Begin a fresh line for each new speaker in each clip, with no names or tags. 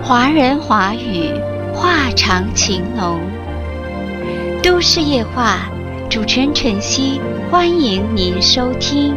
华人华语，话长情浓。都市夜话，主持人晨曦，欢迎您收听。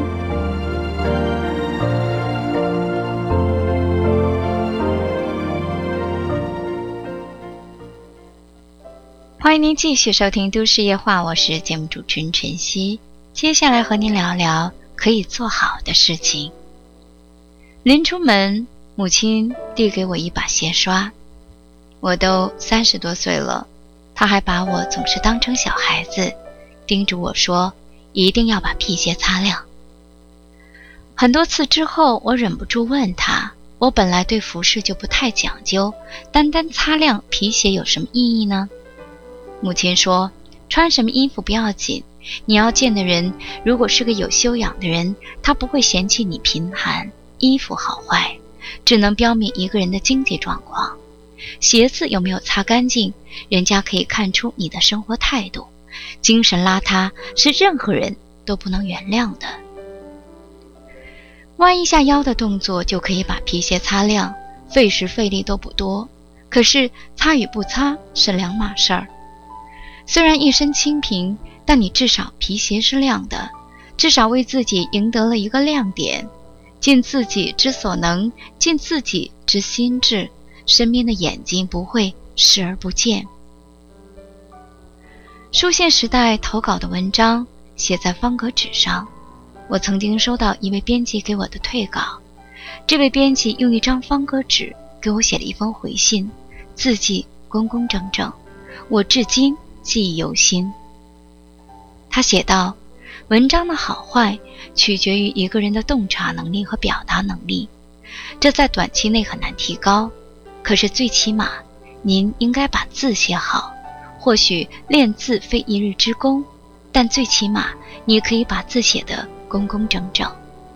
欢迎您继续收听都市夜话，我是节目主持人晨曦。接下来和您聊聊可以做好的事情。临出门，母亲递给我一把鞋刷，我都30多岁了，她还把我总是当成小孩子，叮嘱我说一定要把皮鞋擦亮。很多次之后，我忍不住问她，我本来对服饰就不太讲究，单单擦亮皮鞋有什么意义呢？母亲说，穿什么衣服不要紧，你要见的人如果是个有修养的人，他不会嫌弃你贫寒，衣服好坏只能标明一个人的经济状况。鞋子有没有擦干净，人家可以看出你的生活态度。精神邋遢是任何人都不能原谅的。弯一下腰的动作就可以把皮鞋擦亮，费时费力都不多，可是擦与不擦是两码事儿。虽然一身清贫，但你至少皮鞋是亮的，至少为自己赢得了一个亮点。尽自己之所能，尽自己之心智，身边的眼睛不会视而不见。书信时代投稿的文章写在方格纸上，我曾经收到一位编辑给我的退稿，这位编辑用一张方格纸给我写了一封回信，字迹工工整整，我至今记忆犹新。他写道，文章的好坏取决于一个人的洞察能力和表达能力，这在短期内很难提高，可是最起码您应该把字写好。或许练字非一日之功，但最起码你可以把字写得工工整整。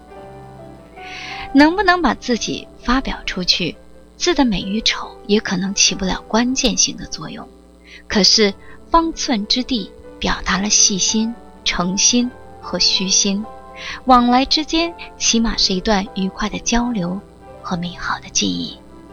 能不能把自己发表出去，字的美与丑也可能起不了关键性的作用，可是方寸之地表达了细心、诚心和虚心，往来之间起码是一段愉快的交流和美好的记忆。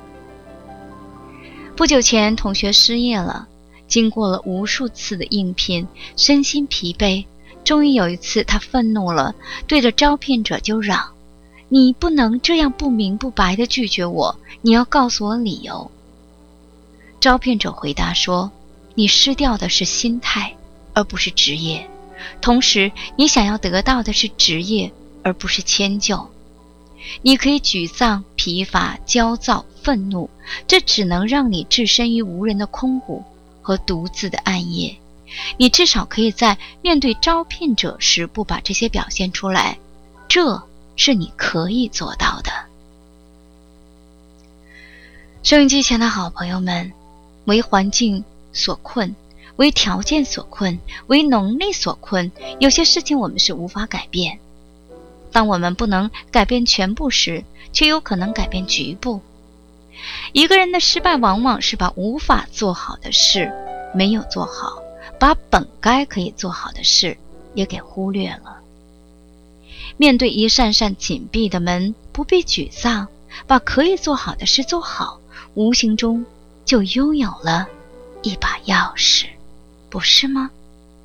不久前同学失业了，经过了无数次的应聘，身心疲惫，终于有一次他愤怒了，对着招聘者就嚷，你不能这样不明不白地拒绝我，你要告诉我理由。招聘者回答说，你失掉的是心态而不是职业，同时你想要得到的是职业而不是迁就。你可以沮丧、疲乏、焦躁、愤怒，这只能让你置身于无人的空谷和独自的暗夜。你至少可以在面对招聘者时不把这些表现出来，这是你可以做到的。收音机前的好朋友们，为环境所困，为条件所困，为能力所困，有些事情我们是无法改变。当我们不能改变全部时，却有可能改变局部。一个人的失败往往是把无法做好的事没有做好，把本该可以做好的事也给忽略了。面对一扇扇紧闭的门，不必沮丧，把可以做好的事做好，无形中就拥有了一把钥匙，不是吗？